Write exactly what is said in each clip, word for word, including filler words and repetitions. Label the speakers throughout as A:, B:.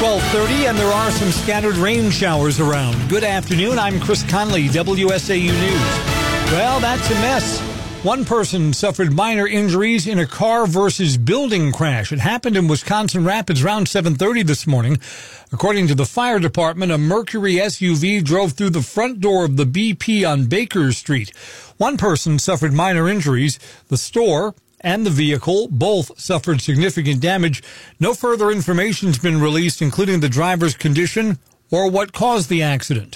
A: twelve thirty, and there are some scattered rain showers around. Good afternoon. I'm Chris Conley, W S A U News. Well, that's a mess. One person suffered minor injuries in a car versus building crash. It happened in Wisconsin Rapids around seven thirty this morning. According to the fire department, a Mercury S U V drove through the front door of the B P on Baker Street. One person suffered minor injuries. The store and the vehicle both suffered significant damage. No further information has been released, including the driver's condition or what caused the accident.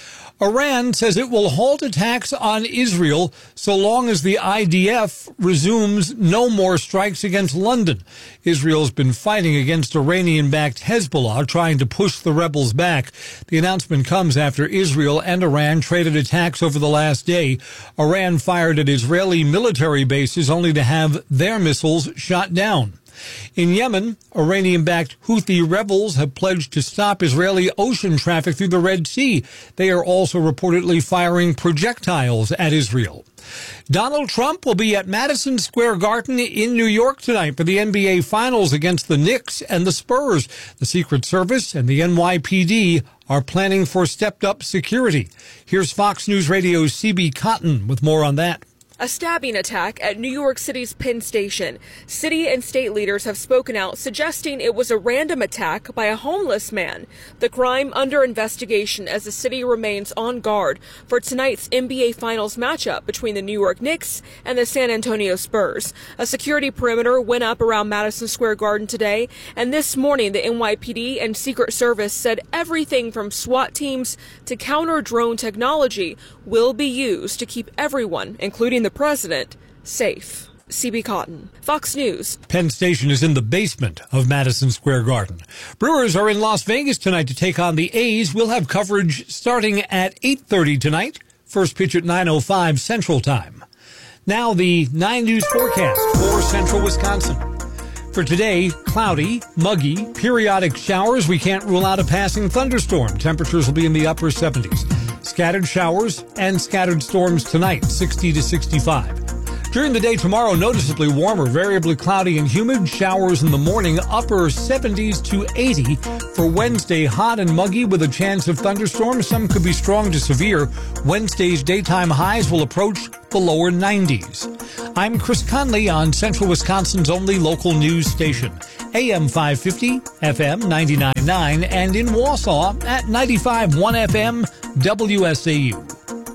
A: Iran says it will halt attacks on Israel so long as the I D F resumes no more strikes against London. Israel's been fighting against Iranian-backed Hezbollah, trying to push the rebels back. The announcement comes after Israel and Iran traded attacks over the last day. Iran fired at Israeli military bases only to have their missiles shot down. In Yemen, Iranian-backed Houthi rebels have pledged to stop Israeli ocean traffic through the Red Sea. They are also reportedly firing projectiles at Israel. Donald Trump will be at Madison Square Garden in New York tonight for the N B A Finals against the Knicks and the Spurs. The Secret Service and the N Y P D are planning for stepped-up security. Here's Fox News Radio's C B Cotton with more on that.
B: A stabbing attack at New York City's Penn Station. City and state leaders have spoken out, suggesting it was a random attack by a homeless man. The crime under investigation as the city remains on guard for tonight's N B A Finals matchup between the New York Knicks and the San Antonio Spurs. A security perimeter went up around Madison Square Garden today, and this morning the N Y P D and Secret Service said everything from SWAT teams to counter-drone technology will be used to keep everyone, including the president, safe. C B Cotton, Fox News.
A: Penn Station is in the basement of Madison Square Garden. Brewers are in Las Vegas tonight to take on the A's. We'll have coverage starting at eight thirty tonight. First pitch at nine oh five Central Time. Now the nine News forecast for central Wisconsin. For today, cloudy, muggy, periodic showers. We can't rule out a passing thunderstorm. Temperatures will be in the upper seventies. Scattered showers and scattered storms tonight, sixty to sixty-five. During the day tomorrow, noticeably warmer, variably cloudy and humid. Showers in the morning, upper seventies to eighty. For Wednesday, hot and muggy with a chance of thunderstorms. Some could be strong to severe. Wednesday's daytime highs will approach the lower nineties. I'm Chris Conley on Central Wisconsin's only local news station. A M five fifty, F M ninety-nine point nine, and in Wausau at ninety-five point one F M, W S A U.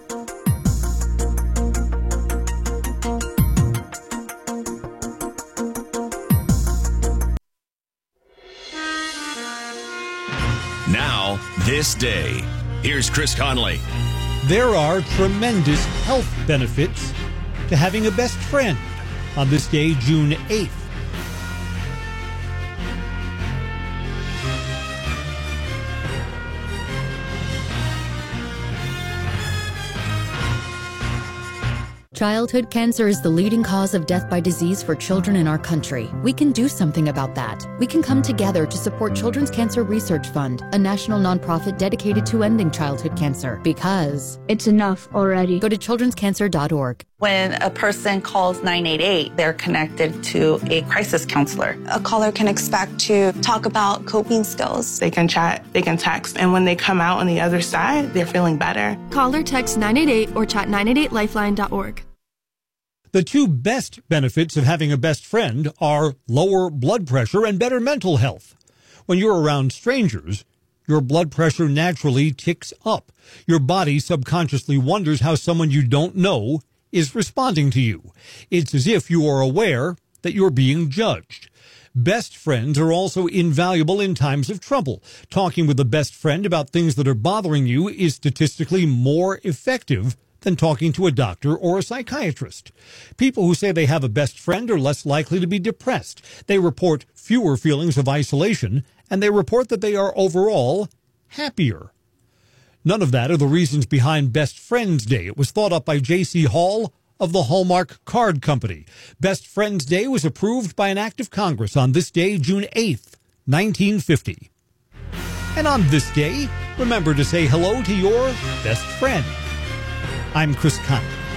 C: Now, this day. Here's Chris Conley.
A: There are tremendous health benefits to having a best friend on this day, June eighth.
D: Childhood cancer is the leading cause of death by disease for children in our country. We can do something about that. We can come together to support Children's Cancer Research Fund, a national nonprofit dedicated to ending childhood cancer, because
E: it's enough already.
D: Go to children's cancer dot org.
F: When a person calls nine eight eight, they're connected to a crisis counselor.
G: A caller can expect to talk about coping skills.
H: They can chat, they can text, and when they come out on the other side, they're feeling better.
I: Call or text nine eight eight or chat nine eight eight lifeline dot org.
A: The two best benefits of having a best friend are lower blood pressure and better mental health. When you're around strangers, your blood pressure naturally ticks up. Your body subconsciously wonders how someone you don't know is responding to you. It's as if you are aware that you're being judged. Best friends are also invaluable in times of trouble. Talking with a best friend about things that are bothering you is statistically more effective than talking to a doctor or a psychiatrist. People who say they have a best friend are less likely to be depressed. They report fewer feelings of isolation, and they report that they are overall happier. None of that are the reasons behind Best Friends Day. It was thought up by J C Hall of the Hallmark Card Company. Best Friends Day was approved by an act of Congress on this day, June eighth, nineteen fifty. And on this day, remember to say hello to your best friend. I'm Chris Conley.